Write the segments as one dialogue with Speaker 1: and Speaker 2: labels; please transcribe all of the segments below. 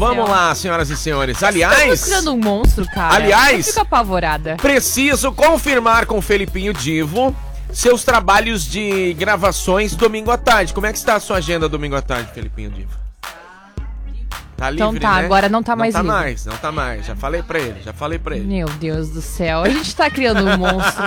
Speaker 1: vamos lá, senhoras e senhores. Aliás...
Speaker 2: Estamos criando um monstro, cara.
Speaker 1: Aliás...
Speaker 2: Eu fico apavorada.
Speaker 1: Preciso confirmar com o Felipinho Divo seus trabalhos de gravações domingo à tarde. Como é que está a sua agenda domingo à tarde, Felipinho Divo? Tá livre,
Speaker 2: então tá,
Speaker 1: né?
Speaker 2: agora não tá mais livre.
Speaker 1: Não tá mais. Já falei pra ele.
Speaker 2: Meu Deus do céu, a gente tá criando um monstro.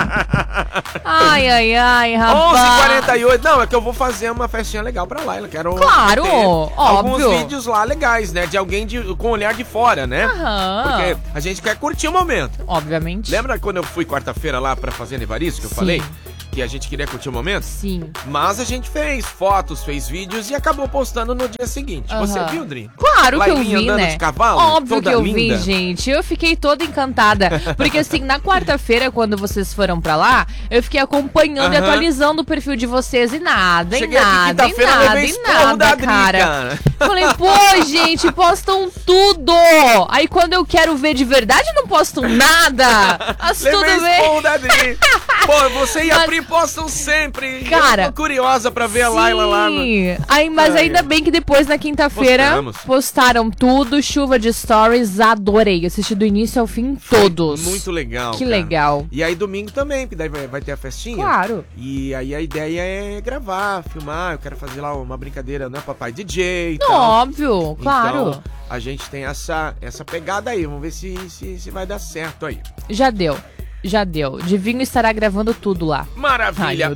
Speaker 2: Ai, rapaz.
Speaker 1: 11h48. Não, é que eu vou fazer uma festinha legal pra Laila. Quero
Speaker 2: claro,
Speaker 1: ter alguns
Speaker 2: óbvio.
Speaker 1: vídeos lá legais, né? De alguém com olhar de fora, né?
Speaker 2: Aham.
Speaker 1: Porque a gente quer curtir o momento.
Speaker 2: Obviamente.
Speaker 1: Lembra quando eu fui quarta-feira lá pra Fazenda Evaristo, que eu falei? Que a gente queria curtir o momento?
Speaker 2: Sim.
Speaker 1: Mas a gente fez fotos, fez vídeos e acabou postando no dia seguinte. Você viu, Dri?
Speaker 2: Claro que eu vi,
Speaker 1: andando
Speaker 2: né?
Speaker 1: de cavalo?
Speaker 2: Óbvio que eu vi,
Speaker 1: linda.
Speaker 2: gente. Eu fiquei toda encantada. Porque assim, na quarta-feira, quando vocês foram pra lá, eu fiquei acompanhando e atualizando o perfil de vocês e nada,
Speaker 1: Cheguei aqui quinta-feira,
Speaker 2: e nada, cara. Falei, pô, gente, postam tudo. Aí quando eu quero ver de verdade, não postam nada. Mas tudo bem.
Speaker 1: Pô, você e a Pri postam sempre.
Speaker 2: Cara,
Speaker 1: eu tô curiosa pra ver a Laila lá.
Speaker 2: Aí, mas ainda bem que depois, na quinta-feira, postaram tudo, chuva de stories, adorei. Assisti do início ao fim todos.
Speaker 1: Muito legal,
Speaker 2: Que legal.
Speaker 1: E aí domingo também, porque daí vai ter a festinha.
Speaker 2: Claro.
Speaker 1: E aí a ideia é gravar, filmar. Eu quero fazer lá uma brincadeira, né, papai DJ.
Speaker 2: Não, óbvio, claro.
Speaker 1: Então, a gente tem essa pegada aí. Vamos ver se vai dar certo aí.
Speaker 2: Já deu. Divinho estará gravando tudo lá.
Speaker 1: Maravilha.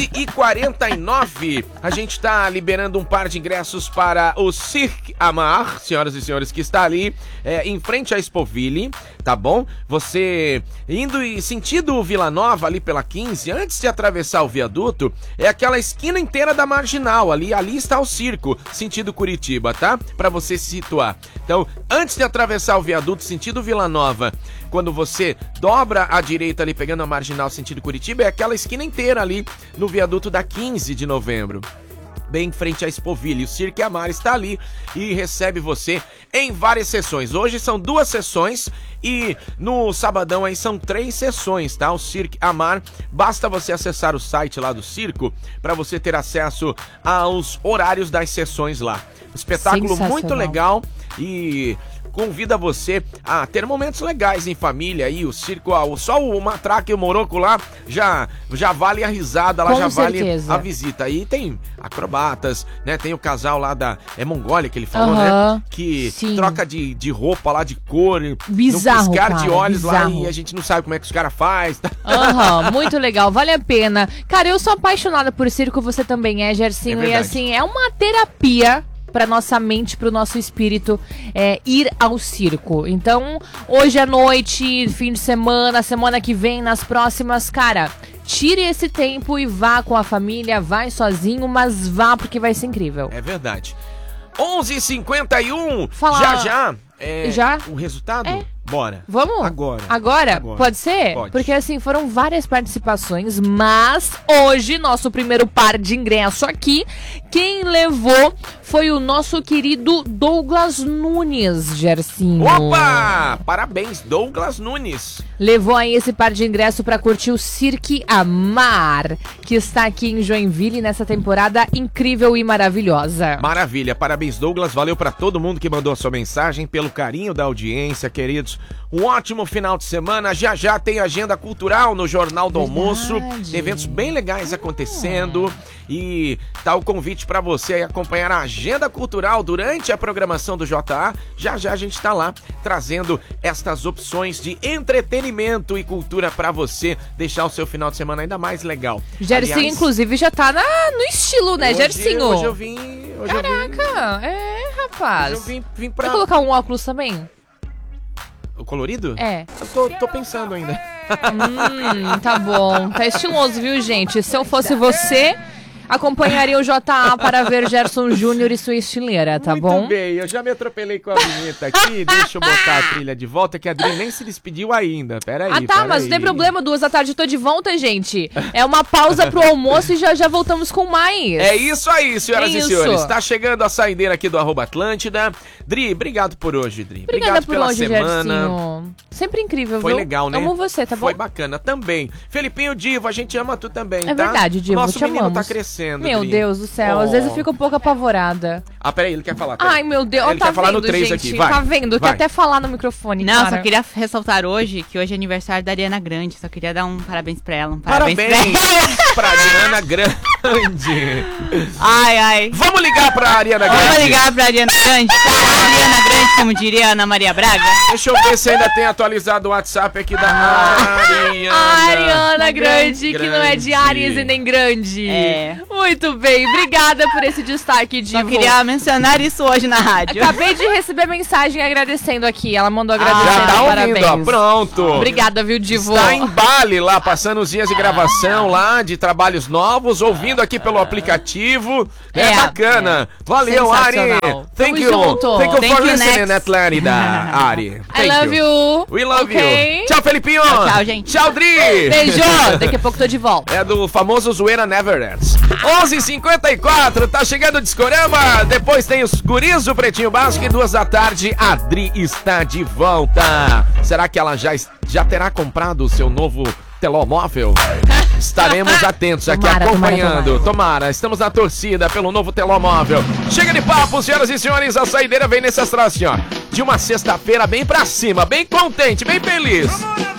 Speaker 1: 11h49. A gente tá liberando um par de ingressos para o Cirque Amar, senhoras e senhores, que está ali em frente à Expoville, tá bom? Você indo e sentido Vila Nova, ali pela 15, antes de atravessar o viaduto, é aquela esquina inteira da Marginal. Ali está o circo, sentido Curitiba, tá? Pra você se situar. Então, antes de atravessar o viaduto, sentido Vila Nova, quando você dobra à direita ali, pegando a Marginal sentido Curitiba, é aquela esquina inteira ali no viaduto da 15 de novembro. Bem em frente à Expoville. O Cirque Amar está ali e recebe você em várias sessões. Hoje são 2 sessões e no sabadão aí são 3 sessões, tá? O Cirque Amar. Basta você acessar o site lá do circo para você ter acesso aos horários das sessões lá. Espetáculo muito legal e convida você a ter momentos legais em família aí, o circo, só o matraque e o moroco lá já vale a risada, lá já vale a visita. Aí tem acrobatas, né, tem o casal lá é Mongólia que ele falou, né, que troca de roupa lá, de cor,
Speaker 2: bizarro,
Speaker 1: no piscar
Speaker 2: cara,
Speaker 1: de olhos
Speaker 2: bizarro.
Speaker 1: Lá e a gente não sabe como é que os caras fazem.
Speaker 2: Muito legal, vale a pena. Cara, eu sou apaixonada por circo, você também é, Gersinho, e assim, é uma terapia para nossa mente, para o nosso espírito, ir ao circo. Então, hoje à noite, fim de semana, semana que vem, nas próximas, cara, tire esse tempo e vá com a família, vai sozinho, mas vá porque vai ser incrível.
Speaker 1: É verdade. 11h51, já o resultado? Bora.
Speaker 2: Vamos? Agora? Pode ser?
Speaker 1: Pode.
Speaker 2: Porque assim, foram várias participações, mas hoje, nosso primeiro par de ingresso aqui, quem levou foi o nosso querido Douglas Nunes, Gersinho.
Speaker 1: Opa! Parabéns, Douglas Nunes.
Speaker 2: Levou aí esse par de ingresso pra curtir o Cirque Amar, que está aqui em Joinville nessa temporada incrível e maravilhosa.
Speaker 1: Maravilha, parabéns, Douglas. Valeu pra todo mundo que mandou a sua mensagem, pelo carinho da audiência, queridos. Um ótimo final de semana. Já tem agenda cultural no Jornal do Almoço. Tem eventos bem legais acontecendo. E tá o convite pra você acompanhar a agenda cultural durante a programação do JA. Já a gente tá lá trazendo estas opções de entretenimento e cultura pra você deixar o seu final de semana ainda mais legal.
Speaker 2: Gersinho, inclusive, já tá no estilo, né, Gersinho?
Speaker 1: Hoje eu vim.
Speaker 2: Caraca, rapaz.
Speaker 1: Hoje eu vim pra...
Speaker 2: Vai colocar um óculos também?
Speaker 1: O colorido?
Speaker 2: É.
Speaker 1: Eu tô pensando ainda.
Speaker 2: Tá bom. Tá estiloso, viu, gente? Se eu fosse você, acompanharia o JA para ver Gerson Júnior e sua estileira, tá bom?
Speaker 1: Muito bem, eu já me atropelei com a vinheta aqui. Deixa eu botar a trilha de volta, que a Adri nem se despediu ainda. Peraí.
Speaker 2: Mas não tem problema, 2 da tarde eu tô de volta, gente. É uma pausa pro almoço e já voltamos com mais.
Speaker 1: É isso aí, senhoras e senhores. Tá chegando a saideira aqui do @Atlântida. Dri, obrigado por hoje, Dri.
Speaker 2: Obrigada por
Speaker 1: pela
Speaker 2: hoje,
Speaker 1: semana.
Speaker 2: Gersinho. Sempre incrível,
Speaker 1: Foi
Speaker 2: viu?
Speaker 1: legal, né?
Speaker 2: Amo você, tá bom?
Speaker 1: Foi bacana também. Felipinho Divo, a gente ama tu também, tá?
Speaker 2: É verdade, Divo,
Speaker 1: Nosso
Speaker 2: te
Speaker 1: menino
Speaker 2: amamos.
Speaker 1: tá crescendo. acontecendo,
Speaker 2: Meu
Speaker 1: Dri?
Speaker 2: Deus do céu, às vezes eu fico um pouco apavorada.
Speaker 1: Ah, peraí, ele quer falar. Peraí.
Speaker 2: Ai, meu Deus,
Speaker 1: Ele
Speaker 2: tá
Speaker 1: quer falar
Speaker 2: vendo,
Speaker 1: no 3
Speaker 2: gente?
Speaker 1: aqui, vai.
Speaker 2: Tá vendo?
Speaker 1: Vai.
Speaker 2: Quer até falar no microfone,
Speaker 3: Não,
Speaker 2: cara.
Speaker 3: só queria ressaltar hoje que hoje é aniversário da Ariana Grande. Só queria dar um parabéns pra ela.
Speaker 1: Parabéns pra Ariana Grande.
Speaker 3: Ai.
Speaker 1: Vamos ligar pra Ariana Grande.
Speaker 3: Vamos ligar pra Ariana Grande. Ariana Grande, como diria Ana Maria Braga.
Speaker 1: Deixa eu ver se ainda tem atualizado o WhatsApp aqui da Ariana.
Speaker 2: Ariana Grande, que não é de Ares e nem grande.
Speaker 3: É.
Speaker 2: Muito bem, obrigada por esse destaque, Divo.
Speaker 3: Só queria mencionar isso hoje na rádio.
Speaker 2: Acabei de receber mensagem agradecendo aqui. Ela mandou agradecendo,
Speaker 1: Já tá ouvindo,
Speaker 2: parabéns.
Speaker 1: ó. Pronto.
Speaker 2: Obrigada, viu, Divo?
Speaker 1: Está em Bali lá, passando os dias de gravação lá, de trabalhos novos, ouvindo aqui pelo aplicativo. É bacana. Valeu, Ari.
Speaker 2: Sensacional.
Speaker 1: Thank
Speaker 2: Tamo
Speaker 1: you.
Speaker 2: junto.
Speaker 1: Thank you
Speaker 3: Thank
Speaker 1: for
Speaker 3: you,
Speaker 1: listening,
Speaker 3: next.
Speaker 1: Atlântida, Ari.
Speaker 2: I
Speaker 1: Thank
Speaker 2: love you.
Speaker 1: We love
Speaker 2: Okay.
Speaker 1: you. Tchau, Felipinho.
Speaker 3: Tchau, gente.
Speaker 1: Tchau, Dri.
Speaker 2: Beijo. Daqui a pouco tô de volta.
Speaker 1: É do famoso Zoeira Never Ends. 11h54, tá chegando o Discorama. Depois tem os guris do Pretinho Básico e 2 da tarde, a Dri está de volta. Será que ela já terá comprado o seu novo telomóvel? Estaremos atentos aqui,
Speaker 2: Tomara,
Speaker 1: acompanhando. Tomara, estamos na torcida pelo novo telomóvel. Chega de papo, senhoras e senhores, a saideira vem nesse astral assim, ó. De uma sexta-feira bem pra cima, bem contente, bem feliz.